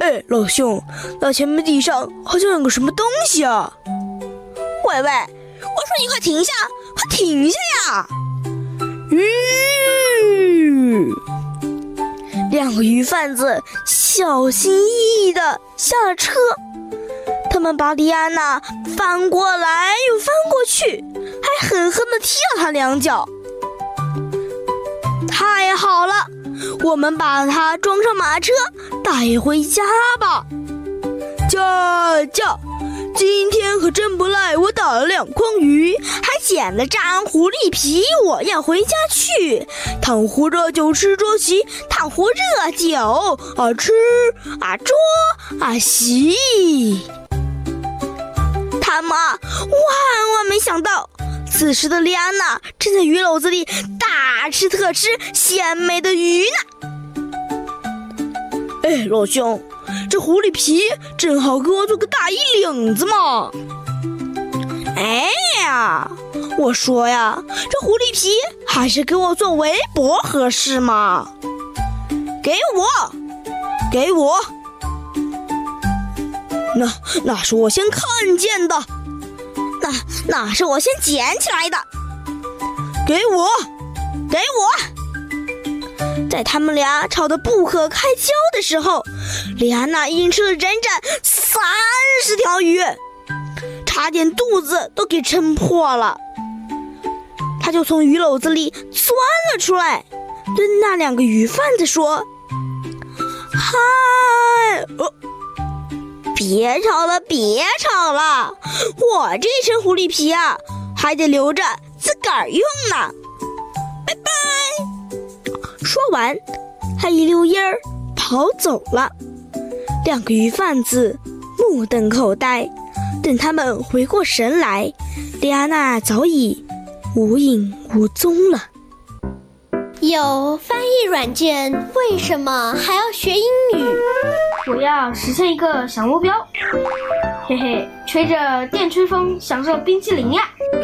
哎，老兄，那前面地上好像有个什么东西啊！喂，我说你快停下，快停下呀！两个鱼贩子小心翼翼地下了车，他们把莉安娜翻过来又翻过去，还狠狠地踢了她2脚。太好了，我们把她装上马车带回家吧。驾！今天可真不赖，我打了2筐鱼，还捡了张狐狸皮，我要回家去。烫壶热酒吃桌席，烫壶热酒吃捉洗。他们万万没想到，此时的莉安娜正在鱼篓子里大吃特吃鲜美的鱼呢。哎，老兄，这狐狸皮正好给我做个大衣领子嘛。哎呀，我说呀，这狐狸皮还是给我做围脖合适嘛。给我，那是我先看见的，那是我先捡起来的。给我！在他们俩吵得不可开交的时候，莉安娜已经吃了整整30条鱼，差点肚子都给撑破了。她就从鱼篓子里钻了出来，对那2个鱼贩子说：嗨，别吵了，我这身狐狸皮啊，还得留着自个儿用呢。拜拜。说完，他一溜烟儿跑走了。2个鱼贩子目瞪口呆，等他们回过神来，莉安娜早已无影无踪了。 有翻译软件，为什么还要学英语？ 我要实现一个小目标，嘿嘿，吹着电吹风，享受冰淇淋呀！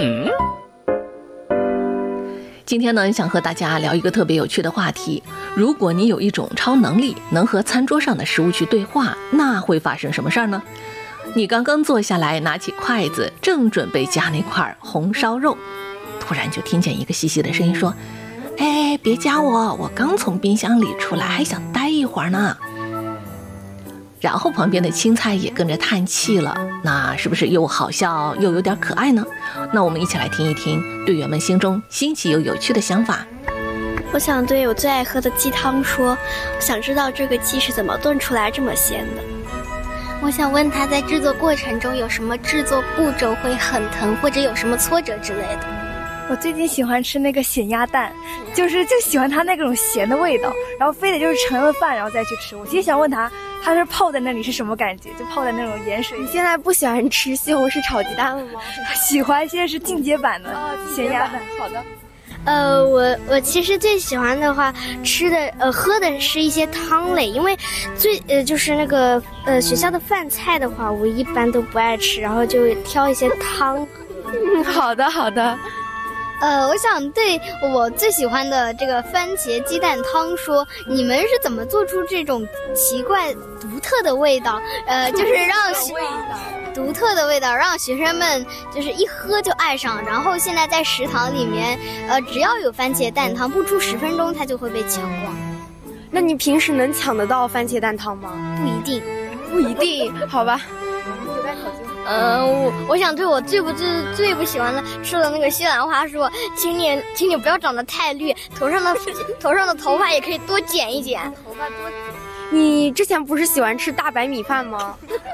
今天呢，想和大家聊一个特别有趣的话题。如果你有一种超能力，能和餐桌上的食物去对话，那会发生什么事儿呢？你刚刚坐下来，拿起筷子，正准备夹那块红烧肉，突然就听见一个细细的声音说：哎，别夹我刚从冰箱里出来，还想待一会儿呢。然后旁边的青菜也跟着叹气了，那是不是又好笑又有点可爱呢？那我们一起来听一听队员们心中新奇又有趣的想法。 我想对我最爱喝的鸡汤说，我想知道这个鸡是怎么炖出来这么鲜的。 我想问他在制作过程中有什么制作步骤会很疼，或者有什么挫折之类的。 我最近喜欢吃那个咸鸭蛋，就喜欢它那种咸的味道，然后非得就是盛了饭然后再去吃。我其实想问他是泡在那里是什么感觉，就泡在那种盐水。 你现在不喜欢吃西红柿炒鸡蛋了吗？ 喜欢，现在是进阶版的咸鸭蛋。 好的。我其实最喜欢的话喝的是一些汤类，因为就是那个学校的饭菜的话，我一般都不爱吃，然后就挑一些汤。 好的。 我想对我最喜欢的这个番茄鸡蛋汤说，你们是怎么做出这种奇怪独特的味道？就是独特的味道让学生们就是一喝就爱上，然后现在在食堂里面，只要有番茄蛋汤，不出10分钟它就会被抢光。 那你平时能抢得到番茄蛋汤吗？ 不一定， 好吧。我想对我最不喜欢的吃的那个西兰花说，请你不要长得太绿，头上的头发也可以多剪一剪。 你之前不是喜欢吃大白米饭吗？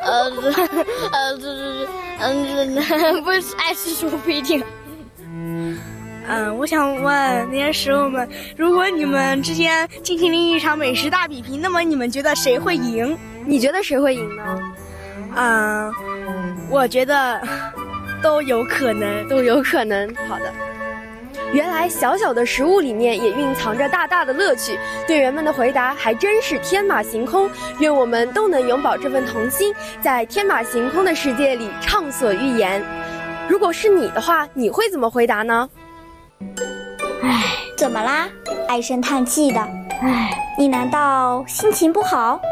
不是爱吃说不一定。 我想问那些食物们，如果你们之间进行了一场美食大比拼，那么你们觉得谁会赢？ 你觉得谁会赢呢？ 我觉得都有可能。 好的。原来小小的食物里面也蕴藏着大大的乐趣，队员们的回答还真是天马行空。愿我们都能永葆这份童心，在天马行空的世界里畅所欲言。如果是你的话，你会怎么回答呢？ 怎么啦？唉声叹气的。你难道心情不好？